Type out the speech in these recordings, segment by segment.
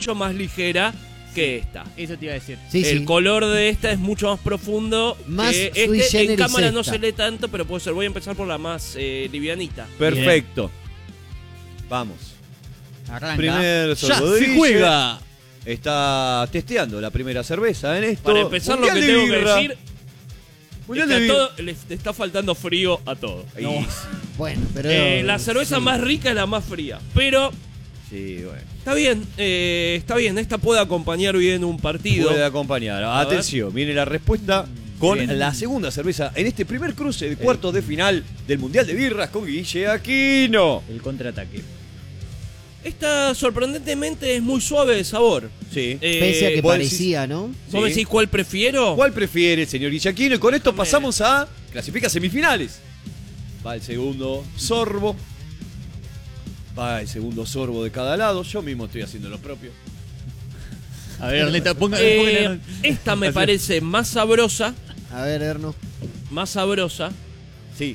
mucho más ligera que esta. Eso te iba a decir. Sí, El sí. color de esta es mucho más profundo. Más que sui este en generis cámara no esta. se lee tanto, pero puede ser. Voy a empezar por la más livianita. Perfecto. Vamos. Arranca. Primer ¡Ya sorbo de se Guille. juega! Está testeando la primera cerveza en esto. Para empezar, lo Mundial que de tengo que birra. decir Mundial es de que a birra. todo les está faltando frío a todo. Y- Bueno, pero... La cerveza sí. más rica es la más fría. Pero Sí, bueno. está bien, está bien. Esta puede acompañar bien un partido. Puede acompañar. A Atención, viene la respuesta con Bien. la segunda cerveza en este primer cruce de cuartos de final del Mundial de Birras con Guille Aquino. El contraataque. Esta sorprendentemente es muy suave de sabor. Sí. Pese a que vos parecía, ¿no? ¿Vos Sí. me decís cuál prefiero? ¿Cuál prefiere, señor Guille Aquino? Y con esto Dame. pasamos a clasifica semifinales. Va el segundo sorbo. Va el segundo sorbo de cada lado. Yo mismo estoy haciendo lo propio. A ver, Ernesto, Esta me parece más sabrosa. A ver, Erno. Más sabrosa. Sí.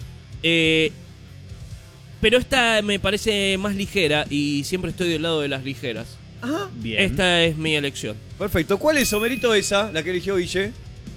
Pero esta me parece más ligera y siempre estoy del lado de las ligeras. Bien. Esta es mi elección. Perfecto. ¿Cuál es, Somerito, esa? La que eligió Guille.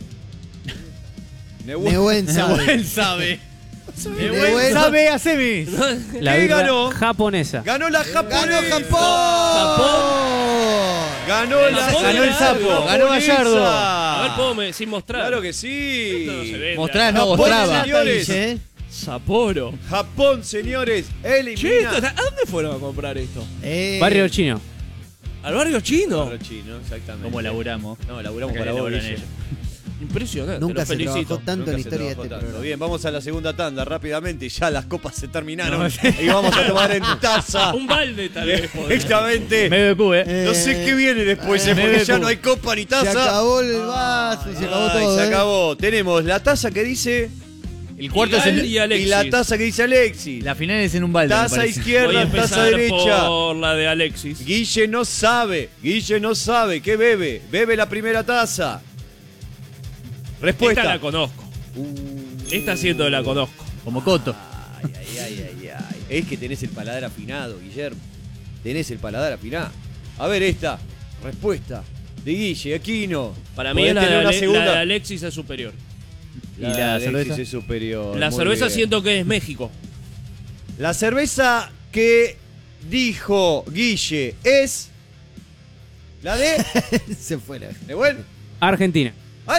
Nehuen sabe. Nehuen sabe. Nehuen Sabe a semis. La ¿Qué birra ganó? japonesa. Ganó la japonesa. ¡Ganó Japón! Ganó El la Japón ganó el sapo, japonesa. ganó Gallardo. A ver, ¿puedo sin mostrar? Claro que Esto no se sí. vende. Mostrá, no, Japón, mostraba. señores. Guille, ¿eh? Sapporo. Japón, señores. Che, Elimina. ¿a dónde fueron a comprar esto? Barrio chino. ¿Al barrio chino? Barrio chino, exactamente. ¿Cómo laburamos? No, laburamos Acá para vos, laburan Guille. ellos. Impresionante, Nunca lo se felicito. trabajó tanto en la Nunca se historia de trabajó este tanto. programa. Bien, vamos a la segunda tanda rápidamente. Ya las copas se terminaron. No, sí. Y vamos a tomar en taza. Un balde tal vez. podría. Exactamente. Medio de Q, No sé qué viene después, eh, porque ya no hay copa ni Se taza. acabó el vaso y se acabó Ay, todo. se ¿eh? acabó. Tenemos la taza que dice. El cuarto es Igal en... y Alexis. Y la taza que dice Alexis. La final es en un balde. me Taza parece. Voy a izquierda, taza empezar derecha. por la de Alexis. Guille no sabe. Guille no sabe. ¿Qué bebe? Bebe la primera taza. Respuesta. Esta la conozco. Esta siento que la conozco. Como Coto. Ay, ay, ay, ay, ay. Es que tenés el paladar afinado, Guillermo. Tenés el paladar afinado. A ver esta. Respuesta de Guille Aquino. Para mí Podés la de, tener una la segunda. de Alexis es superior. ¿Y la Alexis cerveza? es superior. La Muy cerveza bien. siento que es México. La cerveza que dijo Guille es la de... Se fue la... ¿De bueno? Argentina.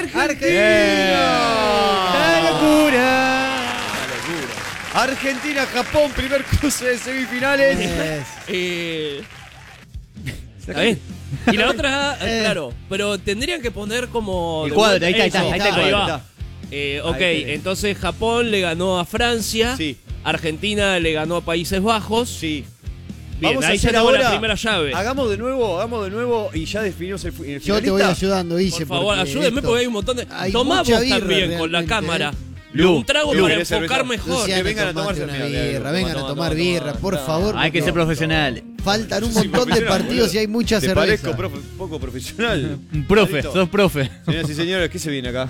¡Argentina! locura! Argentina-Japón, primer cruce de semifinales. Eh, ¿Está bien? Y la otra, claro, pero tendrían que poner como... El de cuadro, vuelta ahí está, eso. ahí está el Ahí cuadro. va. Ok, Ahí tenés. entonces Japón le ganó a Francia. Sí. Argentina le ganó a Países Bajos. Sí. Bien, Vamos a ahí hacer tenemos ahora. la primera llave. Hagamos de nuevo y ya definimos el finalista. Yo te voy ayudando, Guille. Por favor, porque ayúdenme esto- porque hay un montón de... hay Tomá mucha vos birra también con la realmente, cámara. Lu, Un trago Lu, para ¿querés enfocar cerveza? mejor. Luciano, Que vengan a tomate tomarse una mira, birra, toma, vengan toma, a tomar toma, birra, por toma. favor. Hay que porque ser profesional. Faltan un Sí, montón de profesional, partidos boludo. y hay mucha Te cerveza. parezco poco profesional. Un profe, Marito. sos profe. Señoras y señores, ¿qué se viene acá?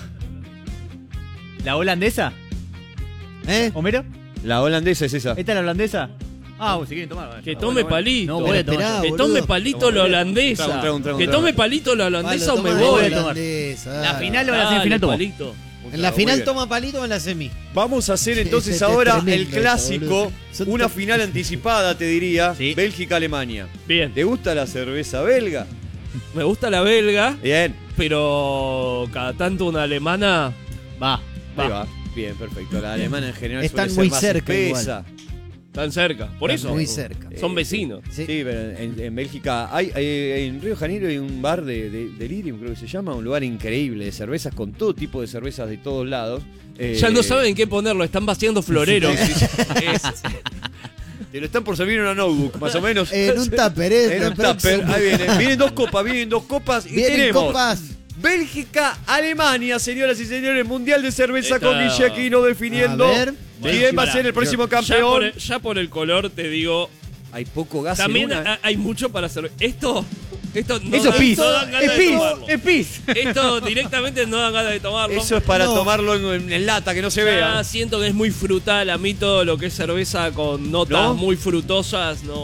¿La holandesa? ¿Eh? ¿Homero? La holandesa es esa. ¿Esta es la holandesa? Ah, si quieren tomar. Que tome palito. No, voy a Pero tomar. esperá, Que boludo. tome palito la holandesa. Un trago, Que tome palito la holandesa o me Palo, voy. toma la holandesa, La dale. final o la Dale, semifinal tomo. palito. En la Muy final bien. toma palito o en la semi. Vamos a hacer entonces Ese es ahora tremendo el clásico, eso, boludo. Son una to- final anticipada, te diría, Sí. Bélgica-Alemania. Bien. ¿Te gusta la cerveza belga? Me gusta la belga, Bien, pero cada tanto una alemana. Va. ahí va. Bien, perfecto. La alemana en general Están suele muy ser más cerca espesa. Tan cerca. Por Están eso. muy cerca. Son vecinos. Sí. Sí, pero en Bélgica en Río de Janeiro hay un bar de Delirium, creo que se llama, un lugar increíble de cervezas con todo tipo de cervezas de todos lados. Ya no saben qué ponerlo, están vaciando floreros. Sí, sí, Es- Te lo están por servir en una notebook, más o menos. En un tupper, ¿eh? En un tupper. Ahí vienen. Vienen dos copas y Vienen tenemos copas. Bélgica, Alemania, señoras y señores, Mundial de Cerveza Esta- con Guille Aquino definiendo A ver. quién va a ser el próximo campeón. ya por el color te digo. Hay poco gas También en una. hay mucho para hacer. Esto no Eso es pis. no dan ganas Es de pis. tomarlo. Es pis. Esto directamente no dan ganas de tomarlo. Eso es para No. tomarlo en lata, que no se Ya vea. siento que es muy frutal. A mí todo lo que es cerveza con notas ¿No? muy frutosas no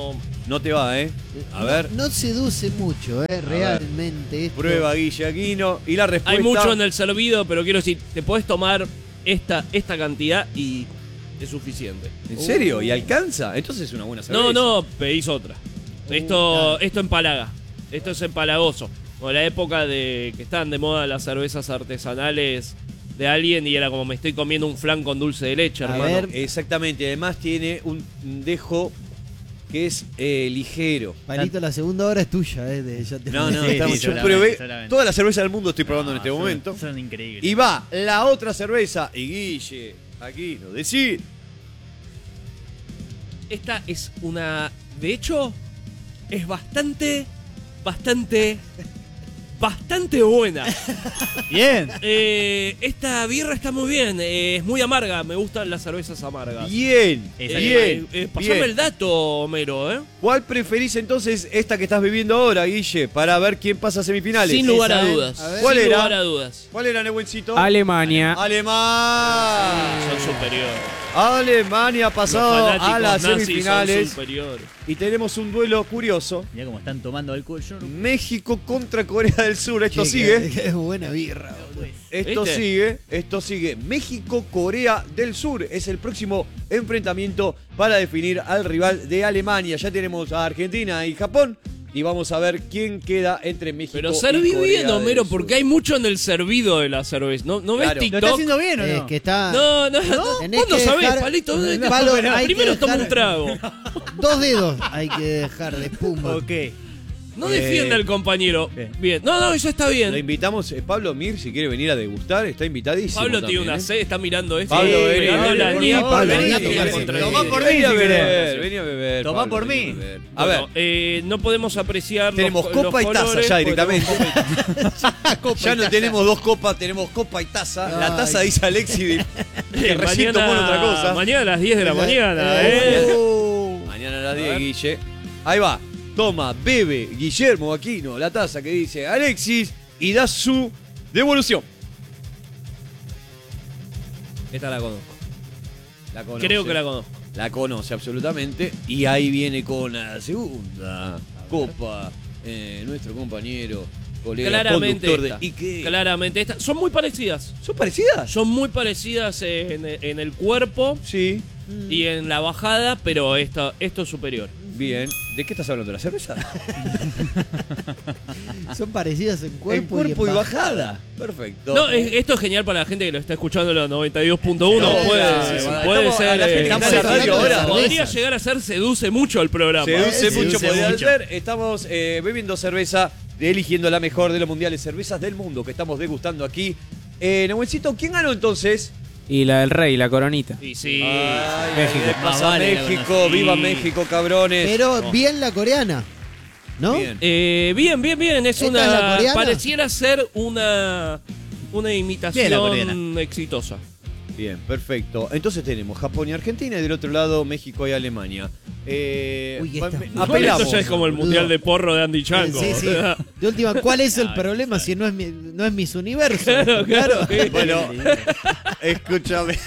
No te va, ¿eh? A ver. No seduce mucho, realmente. Esto. Prueba Guille Aquino. Y la respuesta. Hay mucho en el servido, pero quiero decir, te podés tomar esta cantidad y es suficiente. ¿En serio? ¿Y alcanza? Entonces es una buena cerveza. No, pedís otra. Esto empalaga. Esto es empalagoso. Como la época de que estaban de moda las cervezas artesanales de alguien y era como me estoy comiendo un flan con dulce de leche, A hermano. ver. Exactamente. Además tiene un dejo que es ligero. Palito, la segunda hora es tuya, ya te No, Sí, estamos, sí, yo solamente, probé solamente. toda la cerveza del mundo estoy probando en este son- momento. Son increíbles. Y va la otra cerveza. Y Guille Aquino, decir. Esta es una... De hecho, es bastante buena. Bien. Esta birra está muy bien. Es muy amarga. Me gustan las cervezas amargas. Bien, Esa bien. Pasame bien. el dato, Homero, ¿eh? ¿Cuál preferís entonces esta que estás viviendo ahora, Guille? Para ver quién pasa a semifinales. Sin lugar a Esa, ¿eh? dudas. A ver. ¿Cuál Sin era? lugar a dudas. ¿Cuál era, Nebuencito? Alemania. Alemania. Son superiores. Alemania ha Los pasado fanáticos a las nazis semifinales. son superiores. Y tenemos un duelo curioso. Mirá cómo están tomando alcohol. Yo no... México contra Corea del Sur. Esto Che, sigue. Qué buena birra, boludo. Esto ¿Viste? sigue, esto sigue. México-Corea del Sur es el próximo enfrentamiento para definir al rival de Alemania. Ya tenemos a Argentina y Japón. Y vamos a ver quién queda entre México Pero y serví Corea bien, del Homero, Sur. porque hay mucho en el servido de la cerveza. ¿No ves Claro. ¿Lo TikTok? está haciendo bien o no? Es que está. No, Tenés vos no que sabés, dejar- Palito. Palo, hay que Primero toma dejar- un trago. 2 dedos hay que dejar de espuma. Ok. No defienda al compañero. Bien. No, eso está Lo bien. invitamos, Pablo Mir, si quiere venir a degustar, está invitadísimo. Pablo también, tiene una ¿eh? sed, está mirando esto. Pablo, vení, pegando vení, la vení, nieve, Pablo, vení vení a a pelear tomar contra cerveza. él. Tomá por mí, Vení a si beber, querés. vení a beber. Tomá Pablo, por vení mí. a beber. A ver, Bueno, no podemos apreciar tenemos los copa y taza colores, ya porque directamente. tenemos Ya no tenemos 2 copas, tenemos copa y taza. La Ay. taza dice Alexi que recién tomó en otra cosa. Mañana a las 10 de la mañana, Mañana a las 10, Guille. Ahí va. Toma, bebe Guillermo Aquino la taza que dice Alexis y da su devolución. Esta la conozco. La conoce. Creo que la conozco. La conoce absolutamente. Y ahí viene con la segunda copa. Nuestro compañero, colega, Claramente conductor esta. de... ¿Y qué? Claramente esta. Son muy parecidas. ¿Son parecidas? Son muy parecidas en el cuerpo Sí. y en la bajada, pero esto es superior. Bien. ¿De qué estás hablando? ¿La cerveza? Son parecidas en cuerpo, en cuerpo y en bajada. Perfecto. No, esto es genial para la gente que lo está escuchando en los 92.1. No, puede sí, sí. puede Estamos a ser. la gente que está está en la hablando radio de ahora. cerveza. Podría llegar a ser seduce mucho el programa. Seduce Sí, mucho, seduce podría mucho. ser. Estamos bebiendo cerveza, eligiendo la mejor de los mundiales cervezas del mundo que estamos degustando aquí. Nebuencito, ¿quién ganó entonces? Y la del rey, la coronita. Y sí. Ay, México. ¿qué Más pasa vale la México? conocí. ¡Viva México, cabrones! Pero bien la coreana, ¿no? Bien. Bien. Es ¿Esta es la una. coreana? Pareciera ser una Bien la imitación coreana. exitosa. Bien, perfecto. Entonces tenemos Japón y Argentina y del otro lado México y Alemania. Uy, esta- Apelamos. Esto ya es como el mundial de porro de Andy Chango. Sí, sí. De última, ¿cuál es el problema si no es Miss Universo? Claro. Bueno, escúchame.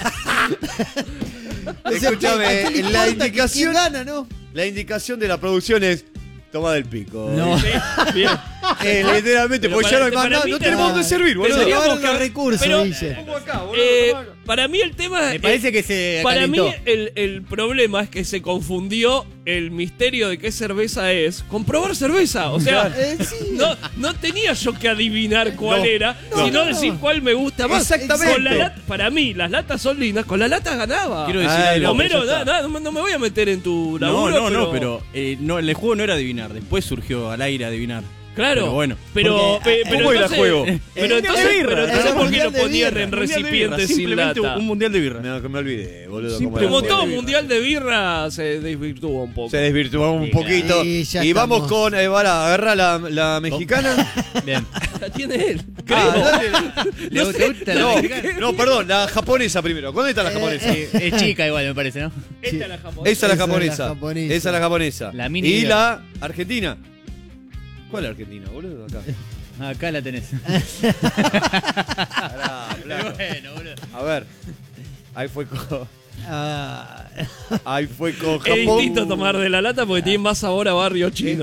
O sea, Escúchame, ¿a quién le la importa indicación, quién gana, ¿no? la indicación de la producción es toma del pico. No. Sí, bien. Literalmente, Pero porque ya no hay para más nada. mí No te- tenemos dónde servir, boludo. Pero Tendríamos acabaron que- los recursos, pero- Guille. Pongo acá, boludo, tomá acá. Para mí el tema Me parece que se para mí calentó. el problema es que se confundió el misterio de qué cerveza es con probar cerveza. O sea, Sí. no tenía yo que adivinar cuál No, era, no, sino no. decir cuál me gusta más. Exactamente. Con para mí, las latas son lindas, con las latas ganaba. Quiero decir Ay, algo. no, Homero, pero ya está. no me voy a meter en tu No, laburo. pero no, el juego no era adivinar. Después surgió al aire adivinar. Claro, Pero bueno. pero Porque, ¿cómo la entonces, juego? pero entonces, birra. pero entonces Es un ¿por qué lo mundial de ponían birra. en Mundial de birra, recipientes sin simplemente lata? un mundial de birra. No, que me olvidé, boludo. Simple cómo era. Como mundial todo de birra. mundial de birra se desvirtúa un poco. Se desvirtuó un poquito. Y ya Y vamos estamos. con. Vara, agarra la mexicana. Bien. La tiene él. Ah, ¿Le gusta la no, mexicana? no, perdón, la japonesa primero. ¿Dónde está la japonesa? Es chica igual, me parece, ¿no? Esta es la japonesa. Esa es la Esa es la japonesa. japonesa. Esa es la japonesa. La mini y birra. la argentina. ¿Cuál es Argentina, boludo? Acá. Acá la tenés. Pará, flaco. Bueno, boludo. A ver. Ahí fue con. Ahí fue con Es Japón. distinto tomar de la lata porque tiene más sabor a barrio chino.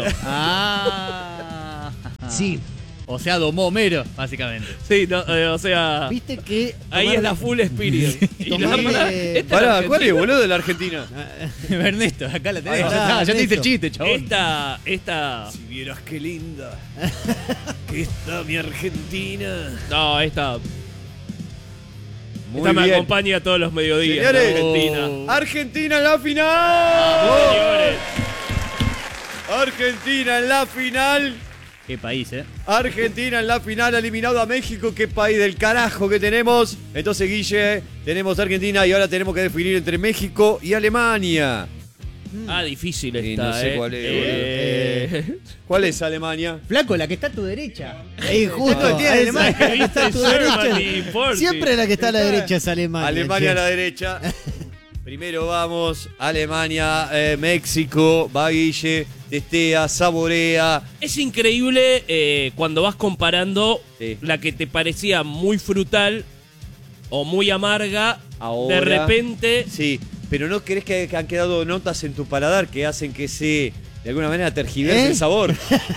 Sí. O sea, domó Homero, básicamente. Sí, no, o sea, Viste que. ahí es la full experience. Y la Tomarle- pará, esta es la Pará, ¿cuál es, Argentina. boludo, de la Argentina? Ernesto, acá la tenés. Pará, Ya te hice el Ernesto. chiste, chabón. Esta. Si vieras qué linda que está mi Argentina. No, esta. Muy Esta me bien. acompaña todos los mediodías. Señores. la Argentina. Argentina en la final. Señores. Argentina en la final. Qué país, Argentina en la final, eliminado a México. Qué país del carajo que tenemos. Entonces, Guille, tenemos Argentina y ahora tenemos que definir entre México y Alemania. Ah, difícil Y esta, no sé cuál es, ¿Cuál es Alemania? Flaco, la que está a tu derecha. Justo Ah, tiene Alemania, la que está a tu Germany, derecha. Forty. Siempre la que está a la derecha es Alemania. Alemania a che. la derecha. Primero vamos, Alemania, México, va Guille, testea, saborea. Es increíble cuando vas comparando Sí. la que te parecía muy frutal o muy amarga. Ahora- De repente. Sí, pero ¿no crees que han quedado notas en tu paladar que hacen que se, de alguna manera, tergiverse el sabor?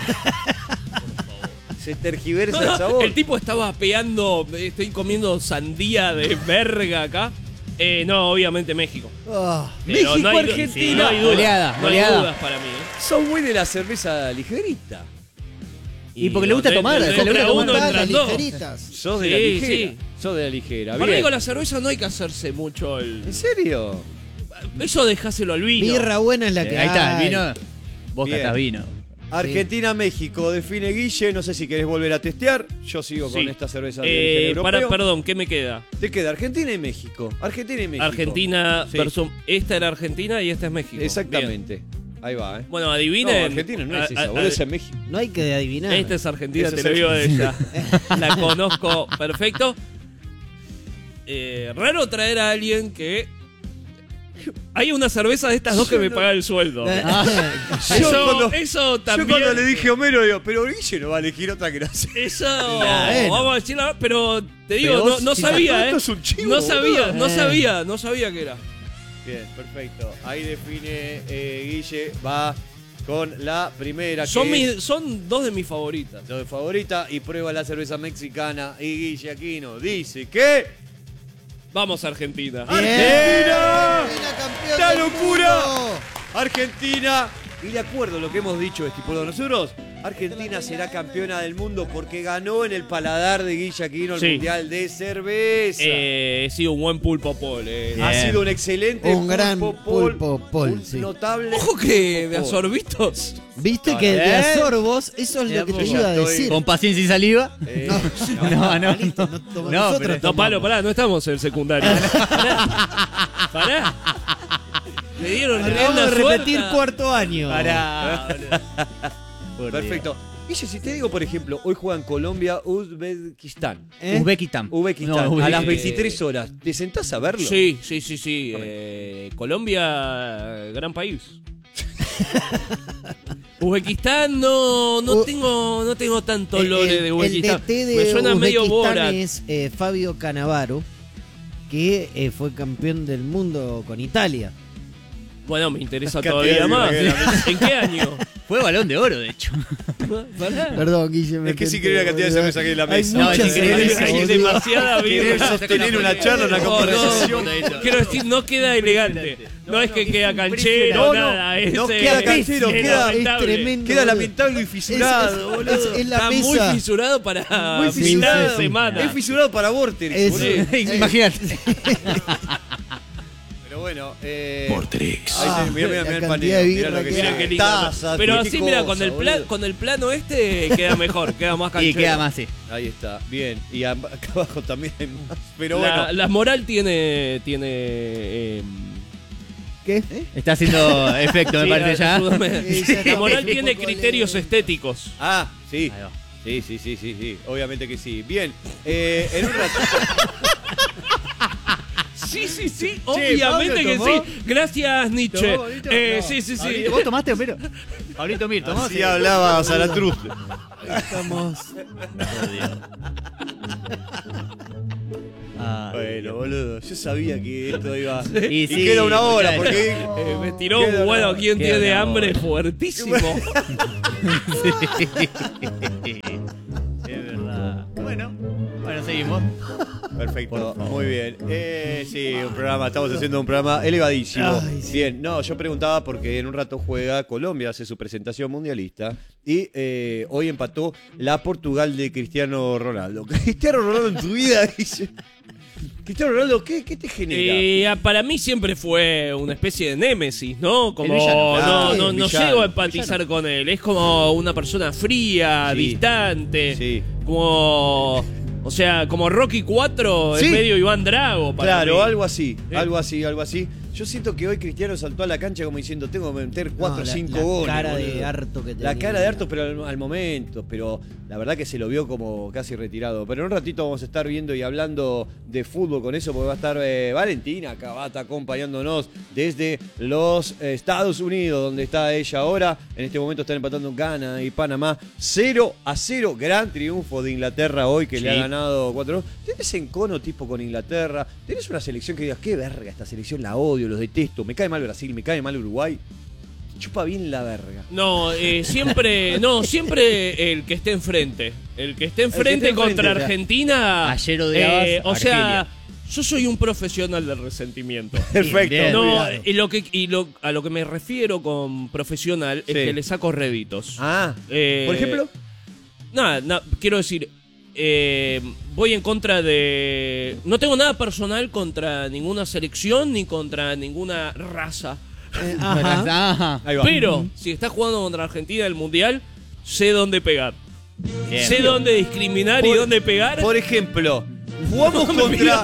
Se tergiversa el sabor. El tipo estaba peando. Estoy comiendo sandía de verga acá. No, obviamente México. Ah, Pero México, hay- Argentina. no hay dudas. Goleada, No hay goleada. dudas para mí. Son muy de la cerveza ligerita. Y porque le gusta de- tomar, de- o sea, le gusta de uno tomar. entran las dos. ligeritas. Sos de la Sí, ligera. sí. Sos de la ligera. Para mí Bien. con la cerveza no hay que hacerse mucho el. ¿En serio? Eso dejáselo al vino. Birra buena es la que Ahí está, hay. el vino. Vos Bien. catás vino. Argentina-México, define Guille. No sé si querés volver a testear. Yo sigo con Sí. esta cerveza de origen europeo. Perdón, ¿qué me queda? Te queda Argentina y México. Argentina y México. Argentina Sí. versus. Esta era Argentina y esta es México. Bien. Exactamente. Ahí va, ¿eh? Bueno, No, adivinen. Argentina no es A- esa, boludo, es en México. No hay que adivinar. Esta es Argentina, Esa te es lo digo de ella. Argentina. La conozco perfecto. Raro traer a alguien que. Hay una cerveza de estas dos que me paga el sueldo. Eso Yo también. cuando le dije a Homero, digo, pero Guille no va a elegir otra que no sé. Eso, Bueno. vamos a decirlo, pero te digo, Pero no si sabía, esto es un chivo, no sabía, boludo. no sabía que era. Bien, perfecto. Ahí define Guille, va con la primera que Son, es son dos de mis favoritas. de favorita y prueba la cerveza mexicana. Y Guille Aquino dice que... Vamos, Argentina. ¡Argentina! Argentina, campeón ¡La del locura! mundo. Argentina, y de acuerdo a lo que hemos dicho, estipulado nosotros, Argentina será campeona del mundo porque ganó en el paladar de Guille Aquino el Sí. Mundial de Cerveza. He sido un buen pulpo pol. Ha Bien. sido un excelente Un gran pol, pulpo pol, un sí. notable. Ojo que de pulpo. asorbitos. Viste que de asorbos, eso es Ya, lo que te pues, iba a ya estoy- decir. Con paciencia y saliva. No. Listo, no toma- No, nosotros pero- No, tomamos. Palo, pará, no estamos en el secundario. Pará. Le dieron Acabamos rienda de repetir suelta. cuarto año. Pará. Por Perfecto. Guille, si te digo, por ejemplo, hoy juegan Colombia, Uzbekistán. ¿Eh? Uzbekistán. Uzbekistán, No, a las Uzbek- 23 horas. ¿Te sentás a verlo? Sí. Colombia, gran país. Uzbekistán no tengo tanto lore de Uzbekistán. El DT de Me suena medio Uzbekistán Borat. es Fabio Cannavaro, que fue campeón del mundo con Italia. Bueno, me interesa Cantidad todavía de más. birra ¿En qué año? Fue balón de oro, de hecho. Pará. Perdón, Guille. Es que sí quería la cantidad de cerveza que hay en la Hay mesa. mucha No, es increíble. cerveza, Hay boludo. demasiada Querer birra. sostener una charla, una No, conversación. Quiero decir, no queda elegante. No es que queda canchero, No, no, nada. no es, queda canchero, es queda- lamentable. es tremendo. Queda boludo. lamentable y fisurado, boludo. Es la Está muy mesa. fisurado para Muy final fisurado. de semana. Es fisurado para Vortex, Es- boludo. Imagínate. Pero bueno, Vortex. Ah, mira la el cantidad paneo. de Mirá birra lo que que Mira hay. qué lindo. Tazas, Pero qué así, mira, cosa, boludo. con el plano este queda mejor, queda más canchero. Y queda más, sí. Ahí está, bien. Y acá abajo también hay más. Pero La, bueno, la moral tiene ¿Qué? Está haciendo efecto, me sí, parece ya. ayúdame. Sí, ya La moral está. tiene Un poco criterios estéticos. ah, sí. Ahí va. Sí, obviamente que sí. Bien, en un ratito. Sí, obviamente Pablo que tomó. sí. Gracias, Nietzsche. ¿Tomó, Pablito? No. Sí. Pablito, ¿Vos tomaste, Homero? Pablito Mir, ¿tomó? Así hablaba Zaratruz. Estamos. Bueno, boludo, yo sabía que esto iba. Y Y sí, queda una hora, muchachos. porque. Me tiró, Queda bueno, una- ¿quién queda tiene una hambre? hora. Fuertísimo. Es verdad. Bueno, seguimos. Perfecto, muy bien. Sí, estamos haciendo un programa elevadísimo. Ay, sí. Bien, no, yo preguntaba porque en un rato juega Colombia, hace su presentación mundialista y hoy empató la Portugal de Cristiano Ronaldo. Cristiano Ronaldo en tu vida, dice. Cristiano Ronaldo, ¿qué te genera? Para mí siempre fue una especie de némesis, ¿no? Como El villano. Claro, no villano. llego a empatizar con él. Es como una persona fría, Sí. distante. Sí. Como. O sea, como Rocky 4 Sí. en medio Iván Drago. Para Claro, mí. algo así, Sí. algo así, algo así. Yo siento que hoy Cristiano saltó a la cancha como diciendo, tengo que meter 4 o 5 goles. La cara de boludo. harto que tenía. La cara de harto, pero al momento. Pero la verdad que se lo vio como casi retirado. Pero en un ratito vamos a estar viendo y hablando de fútbol con eso, porque va a estar Valentina acá, va a estar acompañándonos desde los Estados Unidos, donde está ella ahora. En este momento están empatando Ghana y Panamá 0-0. Gran triunfo de Inglaterra hoy, que le ha ganado 4-2. ¿Tenés encono tipo con Inglaterra? ¿Tenés una selección que digas, qué verga esta selección, la odio, los detesto, me cae mal Brasil, me cae mal Uruguay? Chupa bien la verga. No, siempre el que esté enfrente. El que esté enfrente esté contra enfrente, ya. Argentina. Ayer odiabas o sea, Argelia. yo soy un profesional del resentimiento. Perfecto. Bien. No, Cuidado. a lo que me refiero con profesional es Sí. que le saco réditos. Ah, Eh, por ejemplo. Nada, quiero decir, voy en contra de... No tengo nada personal contra ninguna selección ni contra ninguna raza. Ajá. Ahí va. Pero, si estás jugando contra Argentina en el Mundial, sé dónde pegar. Bien. Sé dónde discriminar y Por- dónde pegar. Por ejemplo, jugamos No me contra. pidas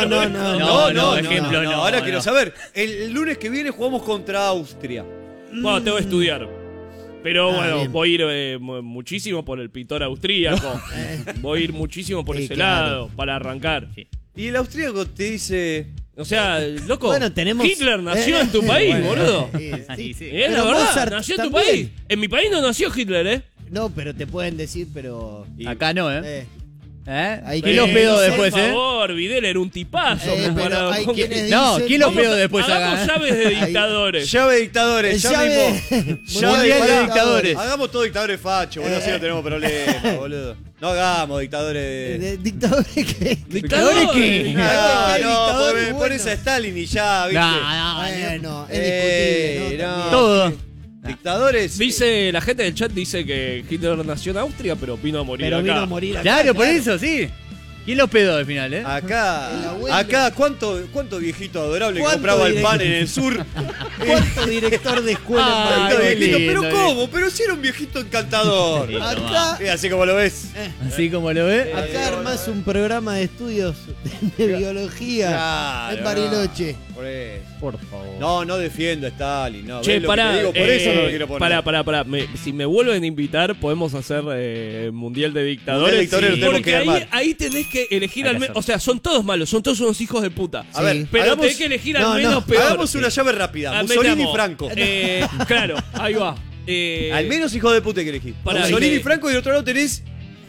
No, ejemplo, no, ahora no. quiero saber. El lunes que viene jugamos contra Austria. Bueno, tengo que estudiar. Pero bueno, bien. voy a ir muchísimo por el pintor austríaco. Voy a ir muchísimo por Sí, ese claro. lado para arrancar. Y el austríaco te dice. O sea, loco, Bueno, tenemos- Hitler nació en tu país, Bueno, boludo. sí, sí. Sí. Es la Pero verdad, Mozart nació en tu también. país. En mi país no nació Hitler, ¿eh? No, pero te pueden decir, pero. Acá no, ¿eh? eh, ¿Eh? Hay ¿Quién que- los pedo no sé, después, Por eh? favor, Videla era un tipazo. pero comparado hay con- quienes No, dicen- ¿quién los Vamos pedo después Hagamos acá? llaves de dictadores. Llave de dictadores, ya Llave- mismo. Mundial de dictadores. Hagamos todos dictadores fachos, boludo, así no tenemos problema, boludo. No hagamos dictadores. Dictadores que. ¿Dictadores qué? Ah, Hay no, dictadores pones buenos. a Stalin y ya, ¿viste? Bueno, es discutible, ¿no? También. Todo. Dictadores. Dice, la gente del chat dice que Hitler nació en Austria, pero vino a morir Pero acá. vino a morir acá. Claro, por eso, sí. ¿Quién los pedó al final, eh? El Acá, abuelo. acá, ¿cuánto viejito adorable que ¿Cuánto compraba el directo? pan en el sur? ¿Cuánto director de escuela en Ay, Viejito, Bariloche? qué viejito, lindo, pero ¿cómo? Pero si era un viejito encantador. Acá, Así como lo ves. Así como lo ve. acá armás un programa de estudios de biología Claro, en Bariloche. Por eso. Por favor. No defiendo a Stalin. No, Che, ¿ves lo que pará, te digo? Por eso no lo quiero poner. pará. Si me vuelven a invitar, podemos hacer Mundial de Dictadores. Mundial de Dictadores lo tenemos Porque que ahí, armar. ahí tenés que elegir Hay al que menos. hacerlo. O sea, son todos malos, son todos unos hijos de puta. A ver, Pero hagamos, tenés que elegir al No, menos no, peor. hagamos una llave rápida. Ah, Mussolini y metamos. Franco. Claro, ahí va. Al menos hijo de puta que elegí. Pará, Mussolini y que- Franco y del otro lado tenés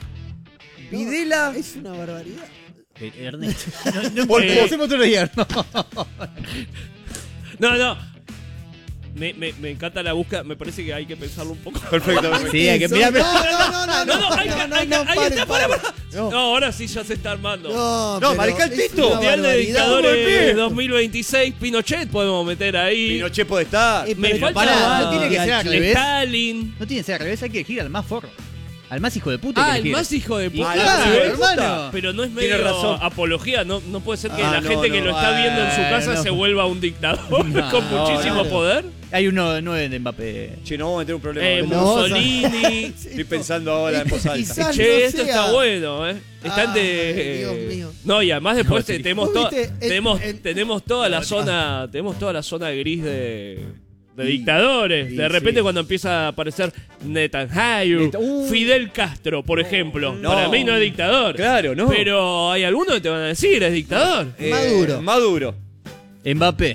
Videla. Es una barbaridad. Ernesto. No, Porque- no, hacemos otro día. No. Me encanta la búsqueda. Me parece que hay que pensarlo un poco. Perfecto. Sí, hay que Eso- mirar. No, Ahí está, paren. para. No, ahora sí ya se está armando. No, No, pero Mariscal es Tito. una Mundial de barbaridad. Dictadores Vamos de pie. 2026, Pinochet podemos meter ahí. Pinochet puede estar. Eh, Me pero falta pará, no tiene que ser al revés. Stalin. No tiene que ser al revés, hay que elegir al más forro. Al más hijo de puta. hay que El elegir. más hijo de puta. Claro, ¿sí ves? hermano. Pero no es Tiene medio razón. apología. No puede ser que Ah, la no, gente que no, lo está viendo en su bueno, casa no. se vuelva un dictador con muchísimo claro. poder. Hay uno 9 de Mbappé. Che, no vamos a meter un problema. No, Mussolini. Estoy pensando ahora en voz alta. Quizás Che, no esto sea. está bueno, Están Ay, Dios mío. No, y además después No, sí. tenemos, ¿Vos viste? tenemos toda la zona. Tenemos toda la zona gris de dictadores. De repente sí. cuando empieza a aparecer Netanyahu, Fidel Castro, por ejemplo. No. Para mí no es dictador. Claro, no. Pero hay algunos que te van a decir, es dictador. Maduro. Maduro. Mbappé.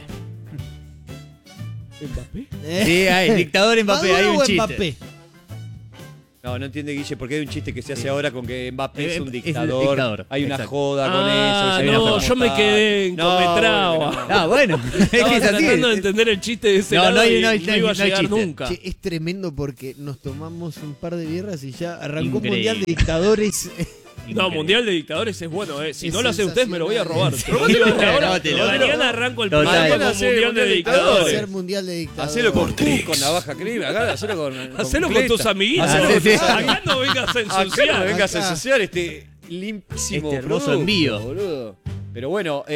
¿Mbappé? Eh, Sí, hay. Dictador Mbappé, ¿Maduro hay un o chiste. Mbappé? No entiende, Guille, porque hay un chiste que se hace ahora con que Mbappé es un dictador. dictador, Hay una exacto. joda con eso. Ah, no, yo me quedé en Cometrao. Ah, bueno. Es que Estaba es así. tratando de entender el chiste de ese No, lado no hay- y no hay- no iba a no hay llegar chiste. nunca. Che, es tremendo porque nos tomamos un par de birras y ya arrancó un Increíble. mundial de dictadores. No, Mundial de Dictadores es bueno, Si Es no lo hacen ustedes, me lo voy a robar. sensacional. Robátelo ahora. Robátelo. Mañana arranco el Total. programa Mañana con hacer Mundial de Mundial de Dictadores. Hacer mundial de dictadores. Hacelo con con navaja crimen, acá hacelo con Hacelo con Cleta. tus amiguitos. Ah, sí, sí. Acá no vengas a Acá ensuciar. no vengas a Acá. ensuciar este limpísimo Este hermoso producto, envío. boludo. Pero bueno,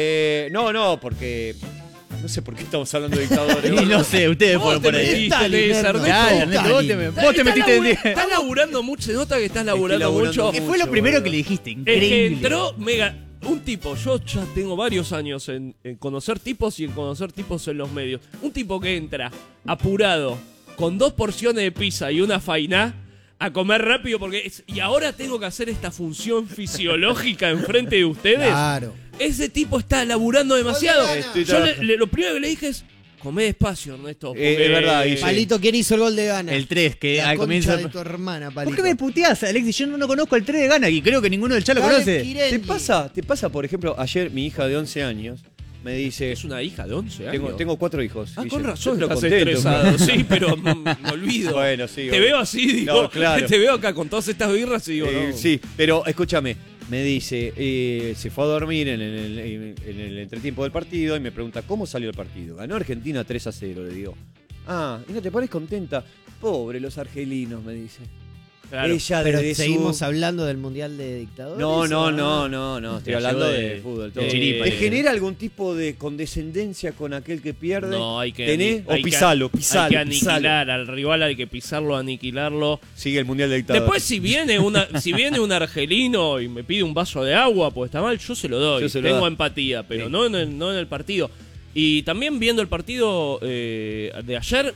no, porque no sé por qué estamos hablando de dictadores. Y no sé, ustedes Vos fueron te por ahí. metiste, Stalin, Ernesto. Ernesto. Dale, Ernesto, vos te metiste en Estás laburando mucho, se nota que estás laburando laburando mucho. ¿Qué fue lo mucho, primero boludo. que le dijiste? Es que Increíble. entró un tipo, yo ya tengo varios años en conocer tipos y en conocer tipos en los medios. Un tipo que entra apurado, con 2 porciones de pizza y una fainá, a comer rápido y ahora tengo que hacer esta función fisiológica enfrente de ustedes. Claro. Ese tipo está laburando demasiado. Estoy Yo trabajando. lo primero que le dije es, comé despacio, Ernesto. porque- Es verdad, Guille. Palito, ¿quién hizo el gol de Gana? El 3, que La al concha comienzo. de tu hermana, Palito. ¿Por qué me puteás, Alexis? Yo no conozco el 3 de Gana y creo que ninguno del chat lo Dale, conoce. Kirelli. ¿Te pasa, por ejemplo, ayer mi hija de 11 años me dice... Es una hija de 11 años. Tengo 4 hijos. Ah, Guille. con razón Yo estás contento, estresado. Sí, pero me olvido. Bueno, sí. Te veo así, digo. No, claro. Te veo acá con todas estas birras y digo, no. Sí, pero escúchame, me dice, se fue a dormir en el entretiempo del partido y me pregunta, ¿cómo salió el partido? Ganó Argentina 3-0, le digo. Ah, ¿y no te pones contenta? Pobre los argelinos, me dice. Claro. Ella Pero desde seguimos su... hablando del mundial de dictadores. No, ¿o estoy Ya hablando llegó de de- fútbol. Todo. de chiripa. ¿Te genera algún tipo de condescendencia con aquel que pierde? No, hay que. ¿Tenés? hay O que- pisalo, Hay que aniquilar al rival, hay que pisarlo, aniquilarlo. Sigue el mundial de dictadores. Después, si viene un argelino y me pide un vaso de agua, pues está mal, yo se lo doy. Yo se lo Tengo da. empatía, pero Sí. no en el partido. Y también viendo el partido de ayer,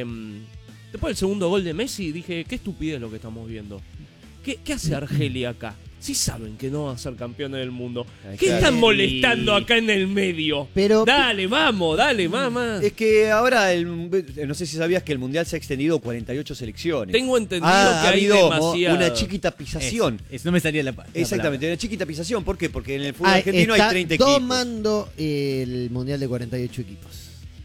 después del segundo gol de Messi, dije, qué estupidez lo que estamos viendo. ¿Qué hace Argelia acá? Sí saben que no van a ser campeones del mundo. ¿Qué claro. están molestando acá en el medio? Pero- Dale, vamos, mamá. Es que ahora, no sé si sabías que el mundial se ha extendido 48 selecciones. Tengo entendido ha que hay habido demasiado. una chiquitapización. No me salía la Exactamente, una chiquitapización. ¿Por qué? Porque en el fútbol Ah, argentino hay está 30 equipos. tomando el mundial de 48 equipos.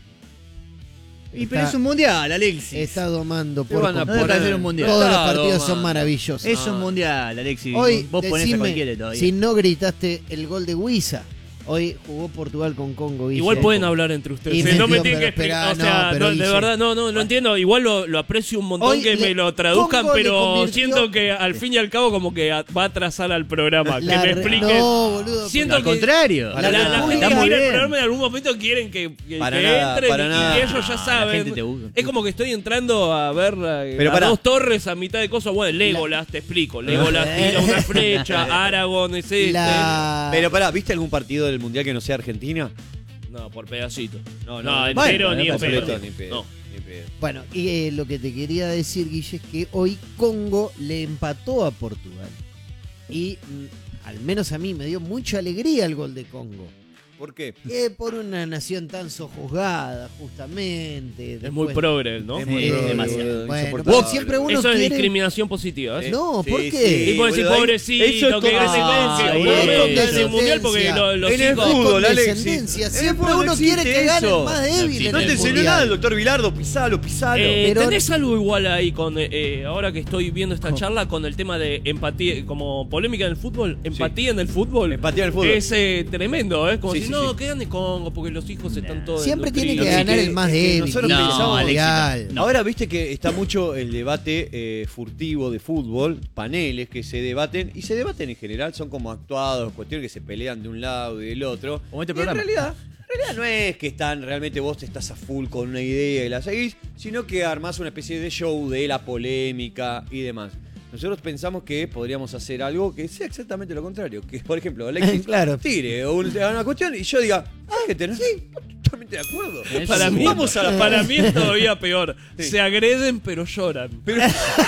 Y pero Está- es un mundial, Alexis. Está domando Te por van a No deja de ser un mundial. Todos los Está partidos son domando. maravillosos. Es un mundial, Alexis. Hoy, Vos ponés a decime cualquiera todavía. si no gritaste el gol de Huiza. Hoy jugó Portugal con Congo. Guille. Igual pueden hablar entre ustedes. Y No me metió, tienen que pero explicar. O espera, sea, no, pero de Guille. verdad, no entiendo. Igual lo aprecio un montón Hoy que me lo traduzcan, Congo le pero convirtió- siento que al fin y al cabo como que va a atrasar al programa. La que me re- expliquen. No, boludo. Siento Al que contrario. Para la la gente República- que muy mira el bien. programa en algún momento quieren que Para nada, entren para y nada. que ellos ya La saben. gente te busca. Es como que estoy entrando a ver Pero a pará. Dos Torres a mitad de cosas. Bueno, Legolas, te explico. Legolas tira una flecha, Aragorn es este. Pero pará, ¿viste algún partido del mundial que no sea Argentina? No, por pedacito. No, Bueno, entero ni en completo, pedo. ni pedo, No. ni pedo. Bueno, y lo que te quería decir, Guille, es que hoy Congo le empató a Portugal. Y al menos a mí me dio mucha alegría el gol de Congo. ¿Por qué? Por una nación tan sojuzgada, justamente. Es muy progre, ¿no? Es muy Eh, progre, demasiado. boludo, Bueno, insoportable. pero siempre uno Eso es quiere... discriminación positiva. ¿eh? No, ¿por Sí, qué? sí, Y puedo decir, boludo, ahí- pobrecito, eso es que gracias condescendencia, que boludo, no es en el mundial porque condescendencia. los En el hijos... fútbol, Alexis. Condescendencia. En el Siempre fútbol uno existe quiere que gane eso. el más débil. No en te el enseñó mundial. nada el doctor Bilardo, pisalo. Pero- ¿Tenés algo igual ahí con ahora que estoy viendo esta charla con el tema de empatía, como polémica en el fútbol? ¿Empatía en el fútbol? Empatía en el fútbol. Es tremendo, ¿eh? Como Sí, si sí, no, sí. que gane Congo porque los hijos están todos Siempre tiene que desnutridos. ganar el más débil. nosotros Guille, pensamos- el mundial. Ahora viste que está mucho el debate furtivo de fútbol, paneles que se debaten, y se debaten en general, son como actuados, cuestiones que se pelean de un lado y del otro. Como este Y programa. En realidad no es que realmente vos estás a full con una idea y la seguís, sino que armás una especie de show de la polémica y demás. Nosotros pensamos que podríamos hacer algo que sea exactamente lo contrario. Que, por ejemplo, Alexis Claro. tire una cuestión y yo diga, que tenés totalmente de acuerdo. Para mí, Vamos a la para mí es todavía peor. Sí. Se agreden pero lloran. Pero-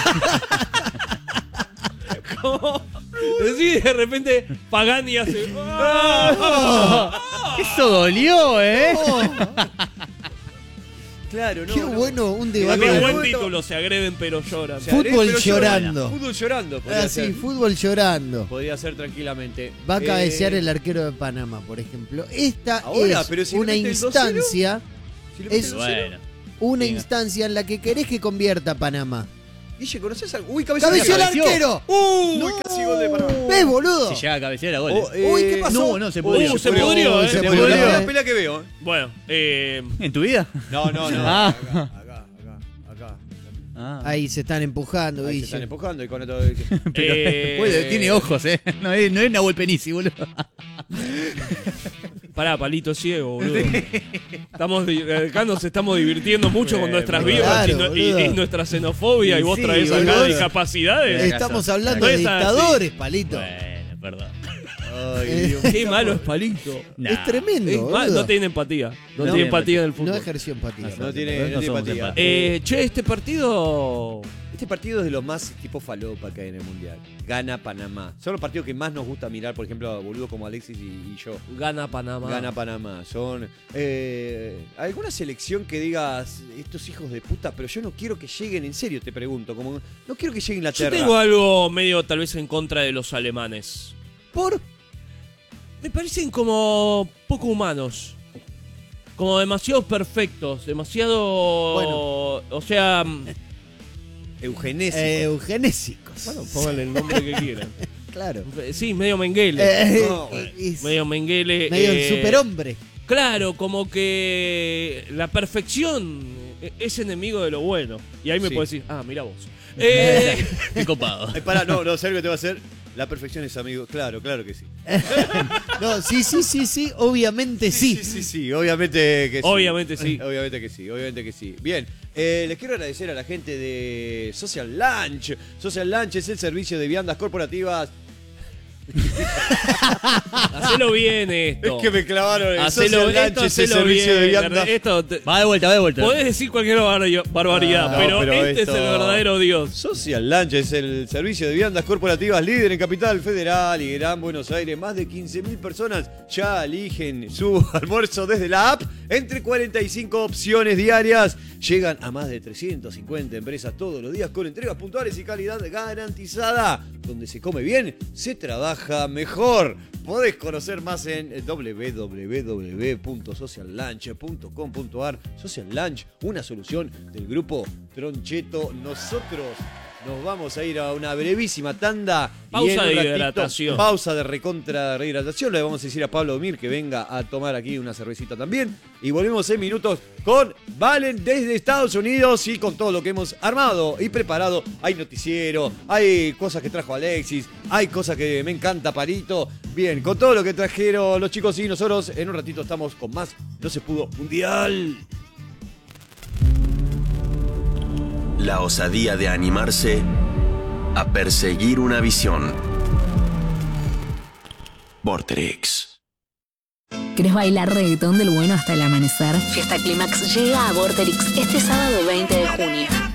¿Cómo? Decís de repente Pagani hace... ¡Ah! Eso dolió, ¿eh? Claro, no. Qué no. bueno, un Qué debate. buen título, se agreden pero lloran. Se Fútbol agrede, pero llorando. Fútbol llorando. Podría Ah, sí, ser. fútbol llorando. Podría ser tranquilamente. Va a cabecear el arquero de Panamá, por ejemplo. Esta Ahora, es pero si le una mete el 2-0, instancia, Si le mete es- el 2-0, Bueno. una Venga. instancia en la que querés que convierta Panamá. Guille, ¿conoces algo? Uy, cabeza ¡Cabeció el cabeció. arquero! Uy, casi gol de Panamá. ¿Ves, boludo? Si llega a cabecear a gol. Uy, ¿qué pasó? No, se pudrió. Se pudrió, se Se pudrió. pudrió la pelea que veo. Bueno, ¿En tu vida? No, no, no. Ah. Acá. Ah. Ahí se están empujando, Ahí se Guille. están empujando y con esto. Puede, tiene ojos, No es Nahuel Penisi, boludo. pará, palito ciego, boludo. Acá nos estamos divirtiendo mucho con nuestras Bien, vidas y, claro, y boludo. nuestra xenofobia y vos Sí, traes acá boludo. discapacidades. Estamos hablando de No es así. dictadores, palito. Bueno, perdón. Ay, Dios. Qué malo es palito. Es tremendo, Es boludo. no tiene empatía. No, No, tiene empatía en el No fútbol. ejerció empatía. No tiene somos empatía. empáticos. Che, este partido. Este partido es de los más tipo falopa que hay en el mundial. Gana Panamá. Son los partidos que más nos gusta mirar, por ejemplo, a boludos como Alexis y yo. Gana Panamá. Gana Panamá. Son alguna selección que digas estos hijos de puta, pero yo no quiero que lleguen, en serio te pregunto, como no quiero que llegue Yo Inglaterra. tengo algo medio tal vez en contra de los alemanes. ¿Por? Me parecen como poco humanos. Como demasiado perfectos. Demasiado. Bueno. O sea. Eugenesio. Eugenésicos. Bueno, pónganle el nombre que quieran. Claro. Sí, medio Mengele. No, Es Medio Mengele. medio el superhombre. Claro, como que la perfección es enemigo de lo bueno. Y ahí me Sí. puedes decir, ah, mira vos. Qué copado. Ay, pará, no, ¿sabes lo que te va a hacer? La perfección es amigo. Claro que sí. No, sí, obviamente sí. Sí, obviamente que sí. Obviamente sí. Obviamente que sí. Bien, les quiero agradecer a la gente de Social Lunch. Social Lunch es el servicio de viandas corporativas. Hacelo bien esto. Es que me clavaron el Hacelo, Social Lunch es el hacelo servicio de bien. viandas. Esto Va de vuelta. podés decir cualquier barbaridad, No, pero este esto- es el verdadero Dios. Social Lunch es el servicio de viandas corporativas líder en Capital Federal y Gran Buenos Aires. Más de 15.000 personas ya eligen su almuerzo desde la app. Entre 45 opciones diarias. Llegan a más de 350 empresas todos los días con entregas puntuales y calidad garantizada. Donde se come bien, se trabaja mejor. Podés conocer más en www.sociallunch.com.ar. Social Lunch, una solución del grupo Troncheto. Nosotros nos vamos a ir a una brevísima tanda. Pausa y en un de ratito, hidratación. Pausa de recontra rehidratación. Le vamos a decir a Pablo Mir que venga a tomar aquí una cervecita también. Y volvemos en minutos con Valen desde Estados Unidos y con todo lo que hemos armado y preparado. Hay noticiero, hay cosas que trajo Alexis, hay cosas que me encanta Parito. Bien, con todo lo que trajeron los chicos y nosotros, en un ratito estamos con más No se pudo mundial. La osadía de animarse a perseguir una visión. Vorterix. ¿Querés bailar reggaetón del bueno hasta el amanecer? Fiesta Clímax llega a Vorterix este sábado 20 de junio.